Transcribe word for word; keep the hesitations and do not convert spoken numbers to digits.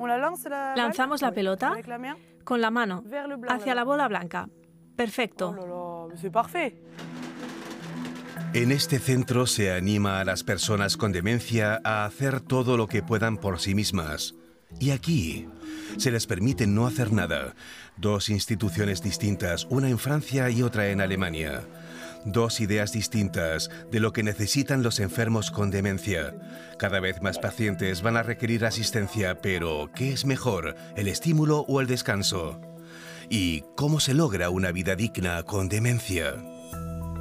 Lanzamos la pelota con la mano hacia la bola blanca. Perfecto. En este centro se anima a las personas con demencia a hacer todo lo que puedan por sí mismas. Y aquí se les permite no hacer nada. Dos instituciones distintas, una en Francia y otra en Alemania. Dos ideas distintas de lo que necesitan los enfermos con demencia. Cada vez más pacientes van a requerir asistencia, pero ¿qué es mejor, el estímulo o el descanso? ¿Y cómo se logra una vida digna con demencia?